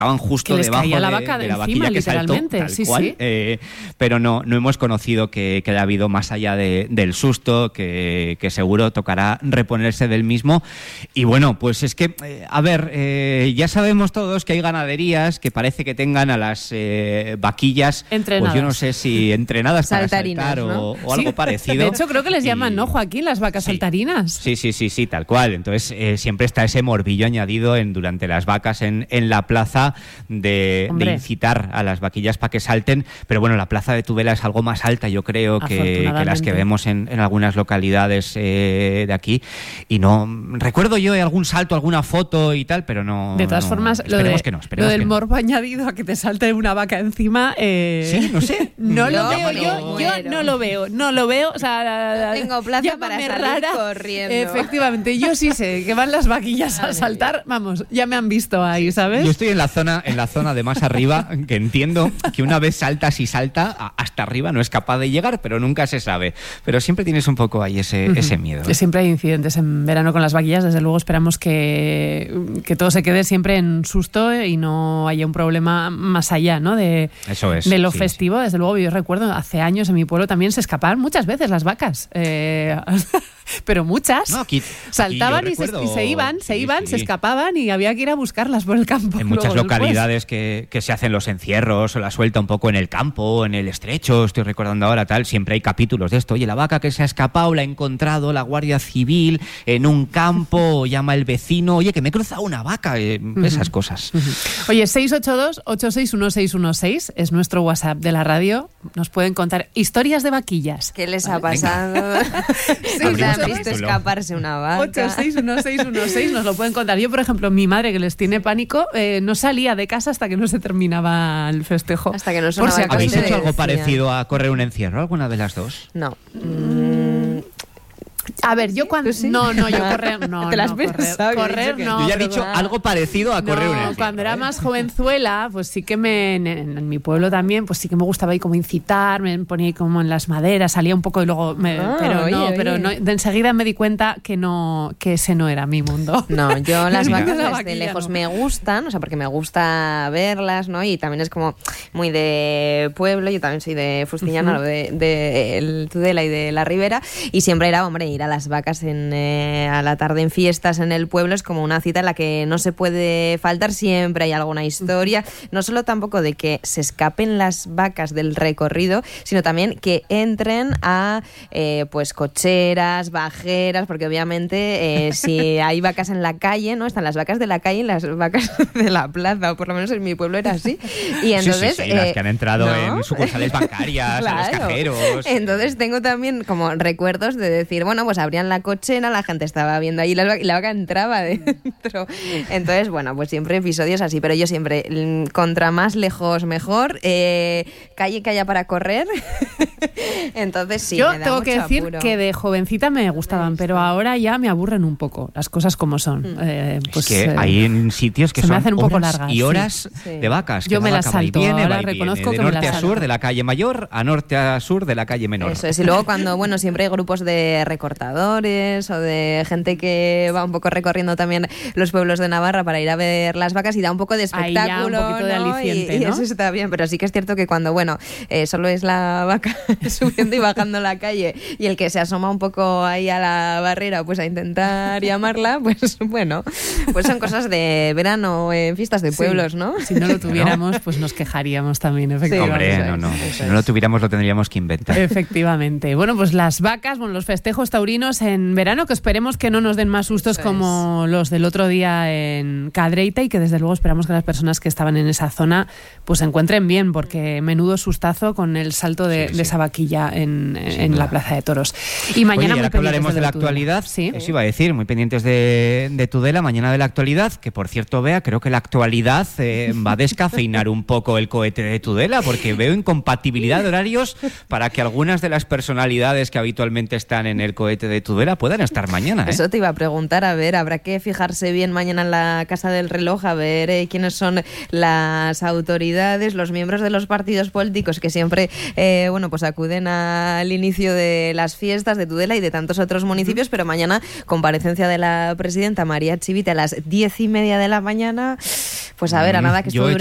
estaban justo debajo de la vaquilla que saltó, tal cual. Pero no hemos conocido que haya habido más allá del susto, que seguro tocará reponerse del mismo. Y bueno, pues es que, ya sabemos todos que hay ganaderías que parece que tengan a las vaquillas, entrenadas. Pues yo no sé si entrenadas para saltar, ¿no? o algo parecido. De hecho, creo que les llaman, ¿no, Joaquín? Las vacas saltarinas. Sí, tal cual. Entonces, siempre está ese morbillo añadido durante las vacas en la plaza de incitar a las vaquillas para que salten, pero bueno, la plaza de Tudela es algo más alta, yo creo, que las que vemos en algunas localidades de aquí, y no recuerdo yo algún salto, alguna foto y tal, pero no. De todas formas, lo del morbo añadido a que te salte una vaca encima, sí, no sé. No lo veo, yo no lo veo, o sea, tengo plaza para salir corriendo. Efectivamente, yo sí sé que van las vaquillas a saltar, vamos, ya me han visto ahí, ¿sabes? Yo estoy en la zona de más arriba, que entiendo que una vez salta hasta arriba no es capaz de llegar, pero nunca se sabe. Pero siempre tienes un poco ahí ese miedo. Siempre hay incidentes en verano con las vaquillas. Desde luego esperamos que todo se quede siempre en susto y no haya un problema más allá, ¿no? De lo festivo. Desde luego, yo recuerdo hace años en mi pueblo también se escapaban muchas veces las vacas. Pero muchas. No, aquí saltaban y se iban, se escapaban y había que ir a buscarlas por el campo. En muchas localidades que se hacen los encierros o la suelta un poco en el campo, en el estrecho, estoy recordando ahora tal, siempre hay capítulos de esto. Oye, la vaca que se ha escapado la ha encontrado la Guardia Civil en un campo, llama el vecino, oye, que me he cruzado una vaca, esas cosas. Oye, 682-861616 es nuestro WhatsApp de la radio. Nos pueden contar historias de vaquillas. ¿Qué les ha pasado? Si les han visto escaparse una vaca. 861616 nos lo pueden contar. Yo, por ejemplo, mi madre, que les tiene pánico, no salía de casa hasta que no se terminaba el festejo. Hasta que no sonaba el ¿Habéis hecho algo parecido a correr un encierro, alguna de las dos? No. A ver, yo cuando... ¿Sí? No, yo correr no. ¿Te las pensado? Correr no. Yo ya he dicho algo parecido a correr un encierro. Cuando era más jovenzuela, pues sí que en mi pueblo también, pues sí que me gustaba ahí como incitar, me ponía ahí como en las maderas, salía un poco y luego... Pero de enseguida me di cuenta que ese no era mi mundo. No, yo las vacas desde lejos me gustan, o sea, porque me gusta verlas, ¿no? Y también es como muy de pueblo, yo también soy de Fustiñana, de Tudela y de la Ribera, y siempre era, hombre, ir a las vacas a la tarde en fiestas en el pueblo es como una cita en la que no se puede faltar, siempre hay alguna historia, no solo tampoco de que se escapen las vacas del recorrido, sino también que entren a pues cocheras, bajeras, porque obviamente si hay vacas en la calle, ¿no? Están las vacas de la calle y las vacas de la plaza, o por lo menos en mi pueblo era así. Y entonces las que han entrado en sucursales bancarias, claro, en los cajeros. Entonces tengo también como recuerdos de decir, bueno, pues abrían la cochera, la gente estaba viendo ahí y la vaca entraba dentro. Entonces, bueno, pues siempre episodios así, pero yo siempre, contra más lejos mejor, calle que haya para correr. Entonces sí, yo me da tengo que decir apuro. Que de jovencita me gustaban, pero ahora ya me aburren un poco, las cosas como son. Pues, es que hay en sitios que se son me hacen un poco largas y horas de vacas. Yo me las salto, ahora reconozco de que me las norte a salto. sur de la calle mayor a norte a sur de la calle menor. Eso es, y luego cuando, bueno, siempre hay grupos de recortadores o de gente que va un poco recorriendo también los pueblos de Navarra para ir a ver las vacas y da un poco de espectáculo, un poquito de aliciente, y ¿no? eso está bien, pero sí que es cierto que cuando, bueno, solo es la vaca subiendo y bajando la calle y el que se asoma un poco ahí a la barrera pues a intentar llamarla, pues bueno, pues son cosas de verano en fiestas de pueblos, ¿no? Si no lo tuviéramos, pues nos quejaríamos también, efectivamente. Hombre, no. Si no lo tuviéramos, lo tendríamos que inventar. Efectivamente. Bueno, pues las vacas, los festejos taurinos en verano, que esperemos que no nos den más sustos como los del otro día en Cadreita y que desde luego esperamos que las personas que estaban en esa zona pues se encuentren bien, porque menudo sustazo con el salto de esa vaquilla en la Plaza de Toros. Y mañana ahora que hablaremos de la actualidad, os iba a decir, muy pendientes de Tudela, mañana de la actualidad, que por cierto, Bea, creo que la actualidad va a descafeinar un poco el cohete de Tudela, porque veo incompatibilidad de horarios para que algunas de las personalidades que habitualmente están en el cohete de Tudela puedan estar mañana. Eso te iba a preguntar, a ver, habrá que fijarse bien mañana en la Casa del Reloj, a ver quiénes son las autoridades, los miembros de los partidos políticos que siempre pues acuden al inicio de las fiestas de Tudela y de tantos otros municipios, pero mañana comparecencia de la presidenta María Chivite a las 10:30 de la mañana, pues a ver, a nada que esto dure